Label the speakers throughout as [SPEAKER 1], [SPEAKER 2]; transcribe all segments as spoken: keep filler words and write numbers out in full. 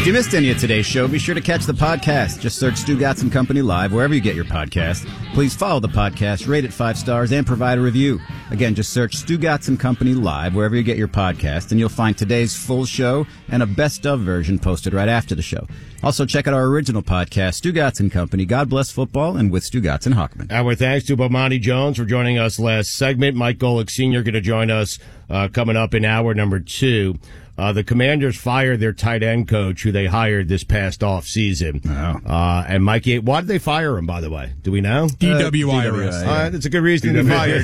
[SPEAKER 1] If you missed any of today's show, be sure to catch the podcast. Just search Stu Gatz and Company Live wherever you get your podcast. Please follow the podcast, rate it five stars, and provide a review. Again, just search Stu Gatz and Company Live wherever you get your podcast, and you'll find today's full show and a best-of version posted right after the show. Also, check out our original podcast, Stu Gatz and Company, God Bless Football, and with Stu Gatz and Hockman.
[SPEAKER 2] Our thanks to Bomani Jones for joining us last segment. Mike Golick Senior going to join us uh, coming up in hour number two. Uh, the Commanders fired their tight end coach, who they hired this past off season.
[SPEAKER 1] Oh.
[SPEAKER 2] Uh, and Mikey, why did they fire him, by the way? Do we know?
[SPEAKER 3] D W I arrest.
[SPEAKER 2] Uh, yeah. uh, that's a good reason to fire.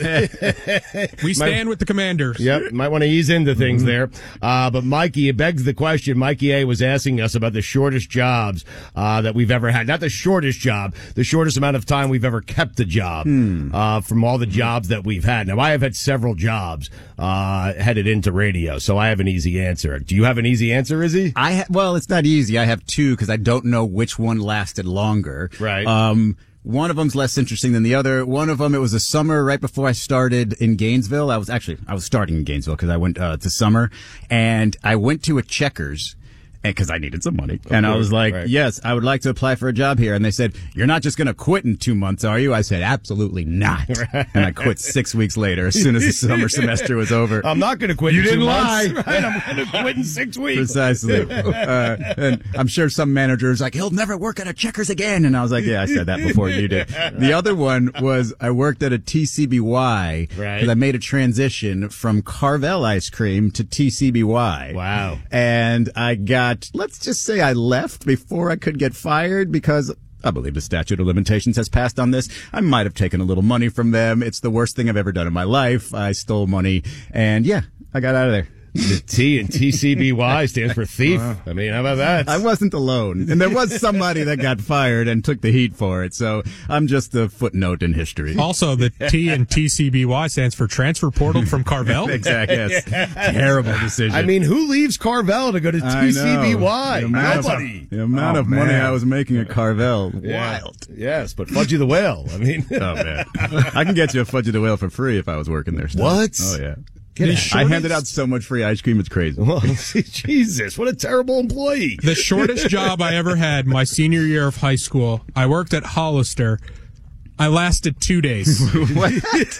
[SPEAKER 2] Yep.
[SPEAKER 3] We stand might, with the Commanders.
[SPEAKER 2] Yep. Might want to ease into things mm-hmm. there. Uh, but Mikey, it begs the question. Mikey A was asking us about the shortest jobs, uh, that we've ever had. Not the shortest job, the shortest amount of time we've ever kept a job,
[SPEAKER 1] hmm.
[SPEAKER 2] uh, from all the jobs that we've had. Now, I have had several jobs, uh, headed into radio, so I have an easy answer. Do you have an easy answer, Izzy?
[SPEAKER 1] I ha- well, it's not easy. I have two because I don't know which one lasted longer.
[SPEAKER 2] Right.
[SPEAKER 1] Um, one of them's less interesting than the other. One of them, it was a summer right before I started in Gainesville. I was actually, I was starting in Gainesville because I went uh, to summer, and I went to a Checkers because I needed some money. And I was like, right. yes, I would like to apply for a job here. And they said, you're not just going to quit in two months, are you? I said, absolutely not. Right. And I quit six weeks later as soon as the summer semester was over.
[SPEAKER 2] I'm not going to quit
[SPEAKER 1] you
[SPEAKER 2] in
[SPEAKER 1] didn't
[SPEAKER 2] two
[SPEAKER 1] lie.
[SPEAKER 2] months. Right? I'm going to quit in six weeks.
[SPEAKER 1] Precisely. uh, and I'm sure some managers like, he'll never work at a Checkers again. And I was like, yeah, I said that before you did. The other one was I worked at a T C B Y because
[SPEAKER 2] right.
[SPEAKER 1] I made a transition from Carvel ice cream to T C B Y.
[SPEAKER 2] Wow.
[SPEAKER 1] And I got, let's just say I left before I could get fired because I believe the statute of limitations has passed on this. I might have taken a little money from them. It's the worst thing I've ever done in my life. I stole money, and yeah, I got out of there.
[SPEAKER 2] The T in T C B Y stands for thief. Wow. I mean, how about that?
[SPEAKER 1] I wasn't alone. And there was somebody that got fired and took the heat for it. So I'm just a footnote in history.
[SPEAKER 3] Also, the T in T C B Y stands for transfer portal from Carvel.
[SPEAKER 1] Exactly. Yes. Terrible decision.
[SPEAKER 2] I mean, who leaves Carvel to go to T C B Y?
[SPEAKER 1] The
[SPEAKER 2] Nobody.
[SPEAKER 1] Of, the amount
[SPEAKER 2] oh,
[SPEAKER 1] of
[SPEAKER 2] man.
[SPEAKER 1] money I was making at Carvel.
[SPEAKER 2] Yeah.
[SPEAKER 1] Wild.
[SPEAKER 2] Yes, but Fudgy the Whale. I mean.
[SPEAKER 1] Oh, man. I can get you a Fudgy the Whale for free if I was working there still.
[SPEAKER 2] What?
[SPEAKER 1] Oh, yeah.
[SPEAKER 3] Shortest,
[SPEAKER 1] I handed out so much free ice cream, it's crazy.
[SPEAKER 2] Well, Jesus, what a terrible employee.
[SPEAKER 3] The shortest job I ever had, my senior year of high school, I worked at Hollister. I lasted two days.
[SPEAKER 2] What?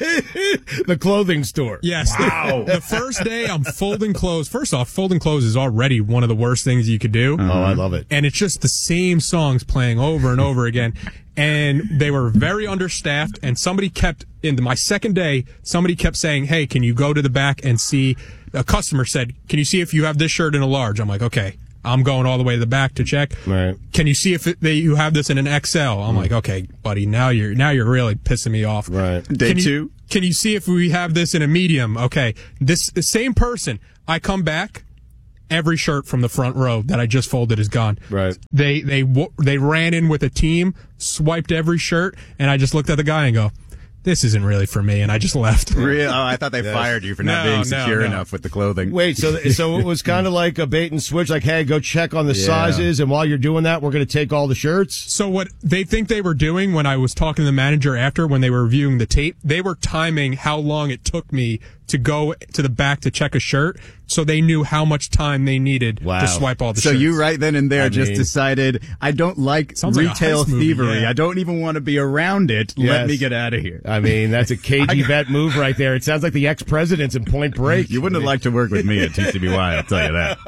[SPEAKER 2] The clothing store.
[SPEAKER 3] Yes.
[SPEAKER 2] Wow.
[SPEAKER 3] The, the first day I'm folding clothes. First off, folding clothes is already one of the worst things you could do.
[SPEAKER 2] Oh, I love it.
[SPEAKER 3] And it's just the same songs playing over and over again. And they were very understaffed, and somebody kept, in my second day, somebody kept saying, hey, can you go to the back and see, a customer said, can you see if you have this shirt in a large? I'm like, okay. I'm going all the way to the back to check.
[SPEAKER 2] Right.
[SPEAKER 3] Can you see if it, they, you have this in an X L? I'm mm. like, okay, buddy, now you're now you're really pissing me off.
[SPEAKER 2] Right.
[SPEAKER 1] Day
[SPEAKER 3] can you,
[SPEAKER 1] two.
[SPEAKER 3] Can you see if we have this in a medium? Okay. This the same person. I come back. Every shirt from the front row that I just folded is gone.
[SPEAKER 2] Right.
[SPEAKER 3] They they they ran in with a team, swiped every shirt, and I just looked at the guy and go, this isn't really for me, and I just left.
[SPEAKER 1] Really? Oh, I thought they yes. fired you for not
[SPEAKER 3] no,
[SPEAKER 1] being secure
[SPEAKER 3] no, no.
[SPEAKER 1] enough with the clothing.
[SPEAKER 2] Wait, so so it was kind of like a bait and switch, like, hey, go check on the yeah. sizes, and while you're doing that, we're going to take all the shirts?
[SPEAKER 3] So what they think they were doing when I was talking to the manager after, when they were reviewing the tape, they were timing how long it took me to go to the back to check a shirt, so they knew how much time they needed
[SPEAKER 2] wow.
[SPEAKER 3] to swipe all the
[SPEAKER 1] so
[SPEAKER 3] shirts.
[SPEAKER 1] So you right then and there
[SPEAKER 2] I
[SPEAKER 1] just
[SPEAKER 2] mean,
[SPEAKER 1] decided, I don't like retail
[SPEAKER 3] like
[SPEAKER 1] thievery.
[SPEAKER 3] Movie, yeah.
[SPEAKER 1] I don't even want to be around it.
[SPEAKER 2] Yes.
[SPEAKER 1] Let me get out of here.
[SPEAKER 2] I mean, that's a cagey vet move right there. It sounds like the ex-presidents in Point Break.
[SPEAKER 1] You wouldn't have liked to work with me at T C B Y, I'll tell you that.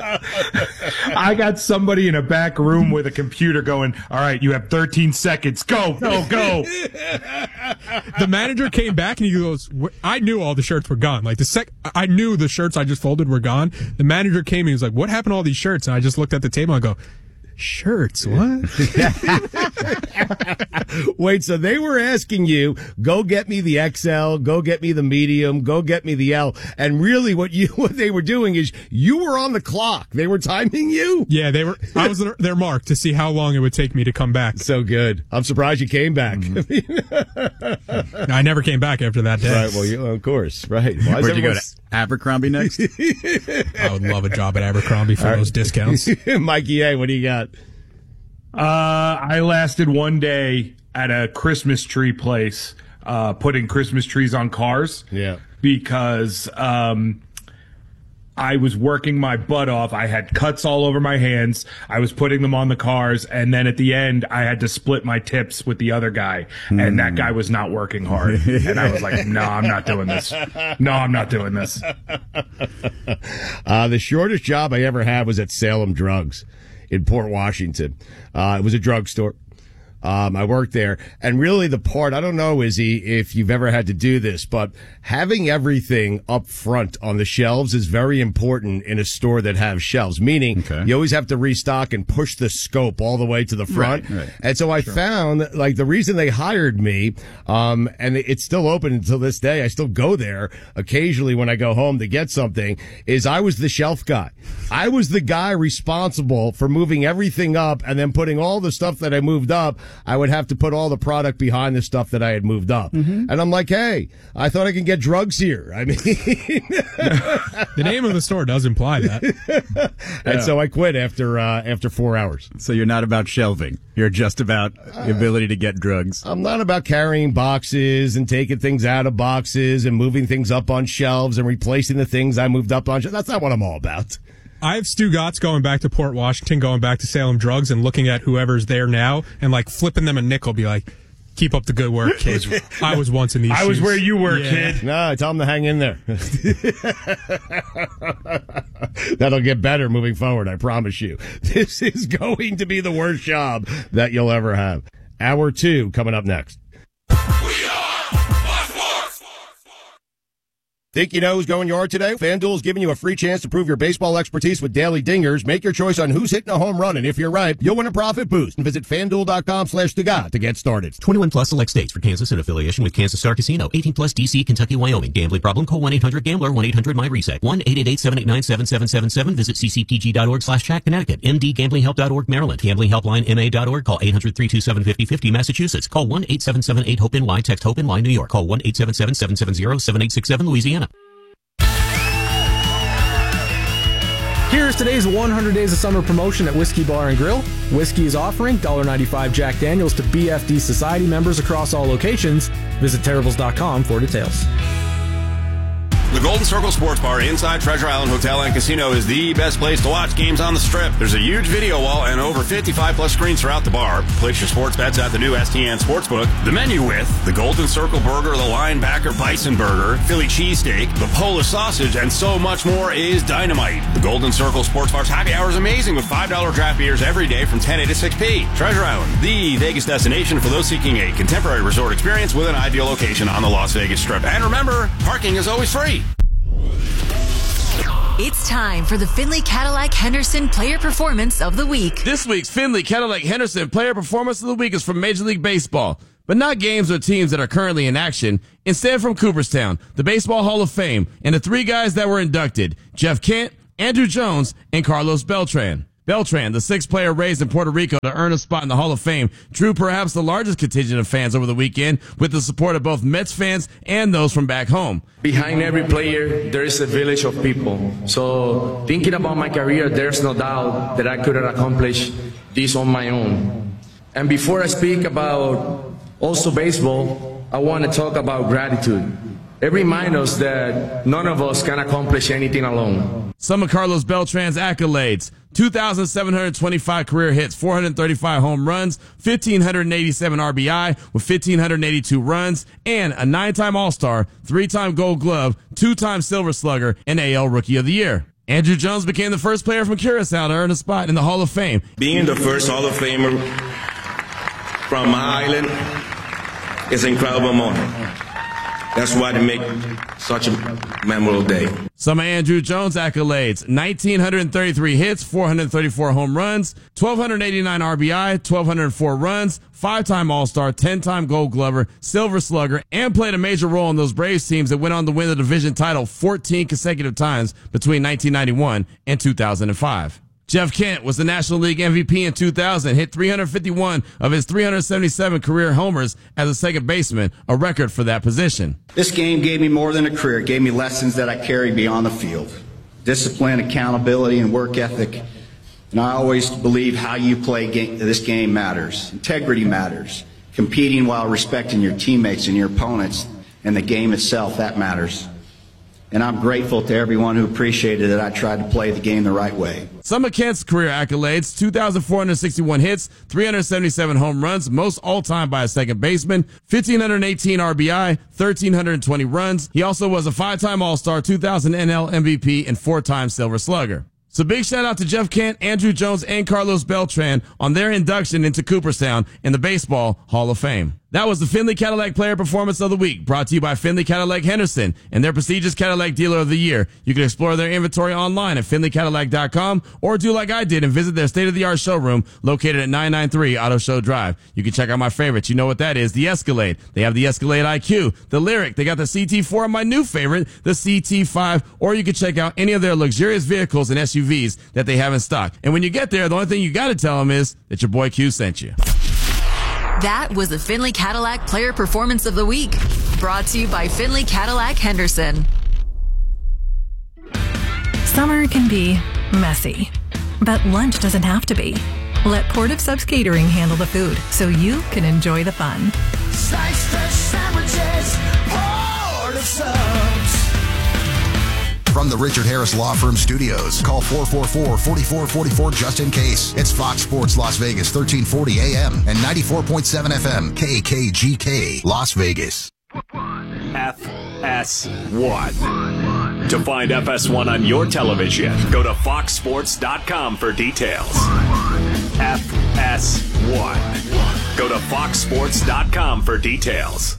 [SPEAKER 4] I got somebody in a back room with a computer going, all right, you have thirteen seconds. Go, go, go.
[SPEAKER 3] The manager came back and he goes, I knew all the shirts were gone. Like the sec, I knew the shirts I just folded were gone. The manager came and he was like, what happened to all these shirts? And I just looked at the table and I go, shirts, what?
[SPEAKER 2] Wait, so they were asking you, go get me the X L, go get me the medium, go get me the L. And really what you what they were doing is you were on the clock. They were timing you.
[SPEAKER 3] Yeah, they were. I was their mark to see how long it would take me to come back.
[SPEAKER 2] So good. I'm surprised you came back.
[SPEAKER 3] Mm-hmm. I never came back after that day.
[SPEAKER 2] Right, well, you, of course, right. Why
[SPEAKER 1] Where'd you go to Abercrombie next?
[SPEAKER 3] I would love a job at Abercrombie for right. those discounts.
[SPEAKER 2] Mikey A, what do you got?
[SPEAKER 4] Uh, I lasted one day at a Christmas tree place, uh, putting Christmas trees on cars.
[SPEAKER 2] Yeah.
[SPEAKER 4] Because, um, I was working my butt off. I had cuts all over my hands. I was putting them on the cars. And then at the end, I had to split my tips with the other guy. Mm. And that guy was not working hard. And I was like, no, I'm not doing this. No, I'm not doing this.
[SPEAKER 2] Uh, the shortest job I ever had was at Salem Drugs in Port Washington. Uh, it was a drugstore. Um, I worked there, and really the part, I don't know, Izzy, if you've ever had to do this, but having everything up front on the shelves is very important in a store that has shelves, meaning okay. you always have to restock and push the scope all the way to the front. Right, right. And so I sure. found, like, the reason they hired me, um, and it's still open until this day, I still go there occasionally when I go home to get something, is I was the shelf guy. I was the guy responsible for moving everything up and then putting all the stuff that I moved up. I would have to put all the product behind the stuff that I had moved up. Mm-hmm. And I'm like, hey, I thought I could get drugs here. I mean,
[SPEAKER 3] the name of the store does imply that.
[SPEAKER 2] And
[SPEAKER 3] yeah.
[SPEAKER 2] so I quit after, uh, after four hours.
[SPEAKER 1] So you're not about shelving. You're just about the ability to get drugs.
[SPEAKER 2] I'm not about carrying boxes and taking things out of boxes and moving things up on shelves and replacing the things I moved up on. That's not what I'm all about.
[SPEAKER 3] I have Stu Gotts going back to Port Washington, going back to Salem Drugs, and looking at whoever's there now and like flipping them a nickel, be like, keep up the good work, kid. I was once in these
[SPEAKER 4] I
[SPEAKER 3] shoes.
[SPEAKER 4] was where you were, yeah. kid.
[SPEAKER 2] No, tell them to hang in there. That'll get better moving forward, I promise you. This is going to be the worst job that you'll ever have. Hour two coming up next. Think you know who's going yard today? FanDuel is giving you a free chance to prove your baseball expertise with daily dingers. Make your choice on who's hitting a home run, and if you're right, you'll win a profit boost. And visit FanDuel.com slash Tuga to get started.
[SPEAKER 5] twenty-one plus select states for Kansas in affiliation with Kansas Star Casino. eighteen plus D C, Kentucky, Wyoming. Gambling problem? Call one eight hundred gambler, one eight hundred my reset. one eight eight eight, seven eight nine, seven seven seven seven. Visit ccpg.org slash chat Connecticut. M D Gambling Help dot org Maryland. Gambling Helpline M A dot org. Call eight hundred, three two seven, five oh five oh Massachusetts. Call one eight seven seven eight, hope N Y. Text HOPE N Y New York. Call one eight seven seven, seven seven zero, seven eight six seven Louisiana.
[SPEAKER 6] Here's today's one hundred Days of Summer promotion at Whiskey Bar and Grill. Whiskey is offering one dollar ninety-five Jack Daniels to B F D Society members across all locations. Visit terribles dot com for details.
[SPEAKER 7] The Golden Circle Sports Bar inside Treasure Island Hotel and Casino is the best place to watch games on the Strip. There's a huge video wall and over fifty-five plus screens throughout the bar. Place your sports bets at the new S T N Sportsbook. The menu with the Golden Circle Burger, the Linebacker Bison Burger, Philly Cheesesteak, the Polish Sausage, and so much more is dynamite. The Golden Circle Sports Bar's happy hour is amazing with five dollar draft beers every day from ten a to six p. Treasure Island, the Vegas destination for those seeking a contemporary resort experience with an ideal location on the Las Vegas Strip. And remember, parking is always free.
[SPEAKER 8] It's time for the Findlay Cadillac Henderson Player Performance of the Week.
[SPEAKER 9] This week's Findlay Cadillac Henderson Player Performance of the Week is from Major League Baseball, but not games or teams that are currently in action. Instead, from Cooperstown, the Baseball Hall of Fame, and the three guys that were inducted, Jeff Kent, Andrew Jones, and Carlos Beltran. Beltran, the sixth player raised in Puerto Rico to earn a spot in the Hall of Fame, drew perhaps the largest contingent of fans over the weekend with the support of both Mets fans and those from back home.
[SPEAKER 10] Behind every player, there is a village of people. So thinking about my career, there's no doubt that I couldn't accomplish this on my own. And before I speak about also baseball, I want to talk about gratitude. It reminds us that none of us can accomplish anything alone.
[SPEAKER 9] Some of Carlos Beltran's accolades: two thousand seven hundred twenty-five career hits, four hundred thirty-five home runs, one thousand five hundred eighty-seven R B I with one thousand five hundred eighty-two runs, and a nine-time All-Star, three-time Gold Glove, two-time Silver Slugger, and A L Rookie of the Year. Andrew Jones became the first player from Curaçao to earn a spot in the Hall of Fame.
[SPEAKER 11] Being the first Hall of Famer from my island is an incredible moment. That's why they make such a memorable day.
[SPEAKER 9] Some of Andrew Jones' accolades: one thousand nine hundred thirty-three hits, four hundred thirty-four home runs, one thousand two hundred eighty-nine R B I, one thousand two hundred four runs, five-time All-Star, ten-time Gold Glover, Silver Slugger, and played a major role in those Braves teams that went on to win the division title fourteen consecutive times between nineteen ninety-one and two thousand five. Jeff Kent was the National League M V P in two thousand, hit three hundred fifty-one of his three hundred seventy-seven career homers as a second baseman, a record for that position.
[SPEAKER 12] This game gave me more than a career. It gave me lessons that I carry beyond the field. Discipline, accountability, and work ethic. And I always believe how you play game, this game matters. Integrity matters. Competing while respecting your teammates and your opponents and the game itself, that matters. and I'm grateful to everyone who appreciated that I tried to play the game the right way.
[SPEAKER 9] Some of Kent's career accolades: two thousand four hundred sixty-one hits, three hundred seventy-seven home runs, most all-time by a second baseman, one thousand five hundred eighteen R B I, one thousand three hundred twenty runs. He also was a five-time All-Star, two thousand N L M V P, and four-time Silver Slugger. So big shout out to Jeff Kent, Andrew Jones, and Carlos Beltran on their induction into Cooperstown in the Baseball Hall of Fame. That was the Findlay Cadillac Player Performance of the Week, brought to you by Findlay Cadillac Henderson and their prestigious Cadillac Dealer of the Year. You can explore their inventory online at findlay cadillac dot com or do like I did and visit their state-of-the-art showroom located at nine ninety-three Auto Show Drive. You can check out my favorites. You know what that is, the Escalade. They have the Escalade I Q, the Lyric. They got the C T four, and my new favorite, the C T five. Or you can check out any of their luxurious vehicles and S U Vs that they have in stock. And when you get there, the only thing you got to tell them is that your boy Q sent you.
[SPEAKER 8] That was the Findlay Cadillac Player Performance of the Week, brought to you by Findlay Cadillac Henderson.
[SPEAKER 13] Summer can be messy, but lunch doesn't have to be. Let Port of Subs Catering handle the food so you can enjoy the fun.
[SPEAKER 14] Slice fresh sandwiches, Port of Subs.
[SPEAKER 15] From the Richard Harris Law Firm Studios, call four four four, four four four four just in case. It's Fox Sports Las Vegas, thirteen forty A M and ninety-four point seven F M, K K G K, Las Vegas.
[SPEAKER 16] F S one. To find F S one on your television, go to fox sports dot com for details. F S one. Go to fox sports dot com for details.